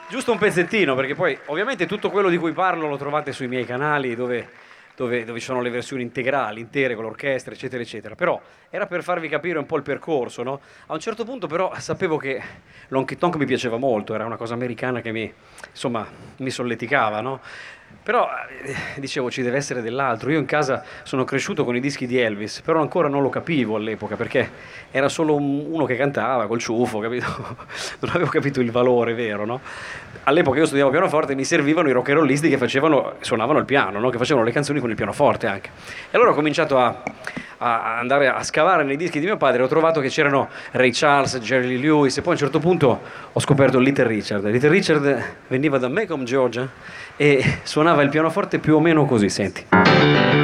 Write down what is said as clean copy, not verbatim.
Giusto un pezzettino, perché poi ovviamente tutto quello di cui parlo lo trovate sui miei canali dove ci sono le versioni integrali, intere con l'orchestra, eccetera, eccetera. Però era per farvi capire un po' il percorso, no? A un certo punto però sapevo che l'Honky Tonk mi piaceva molto, era una cosa americana che insomma, mi solleticava, no? Però dicevo ci deve essere dell'altro. Io in casa sono cresciuto con i dischi di Elvis, però ancora non lo capivo all'epoca perché era solo uno che cantava col ciuffo, capito? Non avevo capito il valore vero, no? All'epoca io studiavo pianoforte e mi servivano i rock-and-rollisti che suonavano il piano, no? Che facevano le canzoni con il pianoforte anche. E allora ho cominciato a andare a scavare nei dischi di mio padre, ho trovato che c'erano Ray Charles, Jerry Lee Lewis e poi a un certo punto ho scoperto Little Richard. Little Richard veniva da Macomb, Georgia e suonava il pianoforte più o meno così, senti.